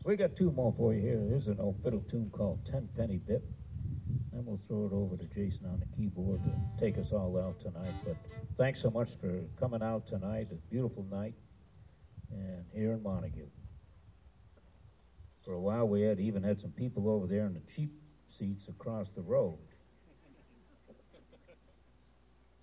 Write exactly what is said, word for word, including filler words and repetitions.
We got two more for you here. There's an old fiddle tune called Ten Penny Bit. And we'll throw it over to Jason on the keyboard to take us all out tonight. But thanks so much for coming out tonight. A beautiful night and here in Montague. For a while we had even had some people over there in the cheap seats across the road.